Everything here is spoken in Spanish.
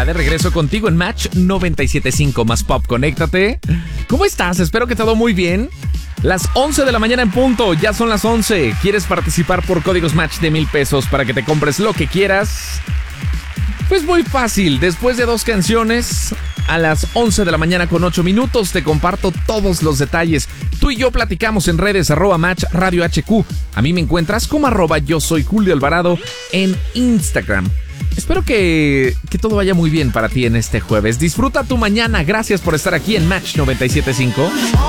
ya de regreso contigo en Match 97.5 más Pop. Conéctate. ¿Cómo estás? Espero que todo muy bien. Las 11 de la mañana en punto, ya son las 11. ¿Quieres participar por códigos Match de 1,000 pesos para que te compres lo que quieras? Pues muy fácil, después de 2 canciones, a las 11 de la mañana con 8 minutos, te comparto todos los detalles. Tú y yo platicamos en redes, @Match Radio HQ. A mí me encuentras como @yo soy Julio Alvarado en Instagram. Espero que todo vaya muy bien para ti en este jueves. Disfruta tu mañana, gracias por estar aquí en Match 97.5.